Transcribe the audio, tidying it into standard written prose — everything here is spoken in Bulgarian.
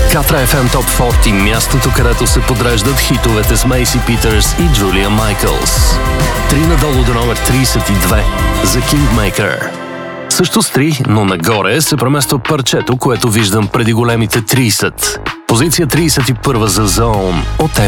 Катра FM Top 40, мястото, където се подреждат хитовете с Мейси Питърс и Джулия Майкълс. 3 надолу до номер 32 за Kingmaker. Също с 3, но нагоре се премества парчето, което виждам преди големите 30. Позиция 31 за Zone от